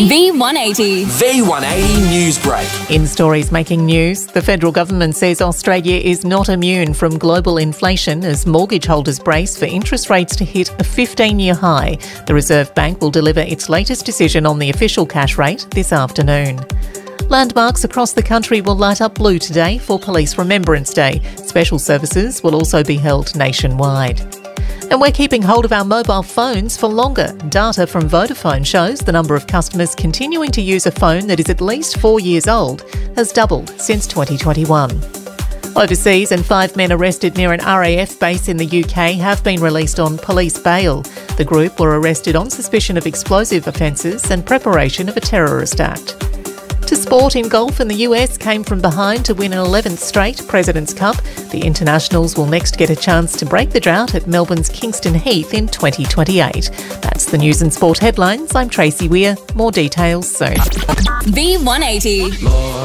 V180. V180 Newsbreak. In stories making news, the federal government says Australia is not immune from global inflation as mortgage holders brace for interest rates to hit a 15-year high. The Reserve Bank will deliver its latest decision on the official cash rate this afternoon. Landmarks across the country will light up blue today for Police Remembrance Day. Special services will also be held nationwide. And we're keeping hold of our mobile phones for longer. Data from Vodafone shows the number of customers continuing to use a phone that is at least 4 years old has doubled since 2021. Overseas, and 5 men arrested near an RAF base in the UK have been released on police bail. The group were arrested on suspicion of explosive offences and preparation of a terrorist act. To sport, in golf, in the US came from behind to win an 11th straight President's Cup. The Internationals will next get a chance to break the drought at Melbourne's Kingston Heath in 2028. That's the news and sport headlines. I'm Tracy Weir. More details soon. V180.